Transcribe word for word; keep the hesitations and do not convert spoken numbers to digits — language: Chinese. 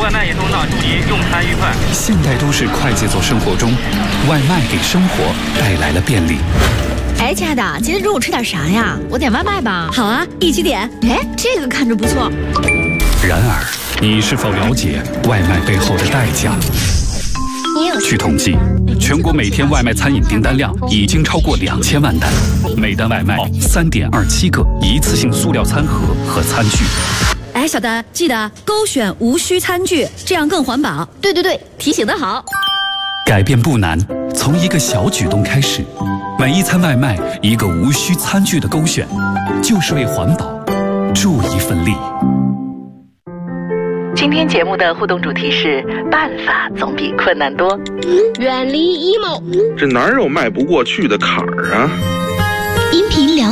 外卖一通道，祝您用餐愉快。 现代都市快节奏生活中，外卖给生活带来了便利。 哎，亲爱的，今天中午吃点啥呀？我点外卖吧。 好啊，一起点。 哎，这个看着不错。 然而，你是否了解外卖背后的代价？据统计，全国每天外卖餐饮订单量已经超过两千万单，每单外卖三点二七个一次性塑料餐盒和餐具。 哎，小丹，记得勾选无需餐具，这样更环保。 对对对，提醒得好。 改变不难，从一个小举动开始，每一餐外卖一个无需餐具的勾选，就是为环保助一份力。 今天节目的互动主题是办法总比困难多。 远离 emo， 这哪有迈不过去的坎儿啊？ 音频聊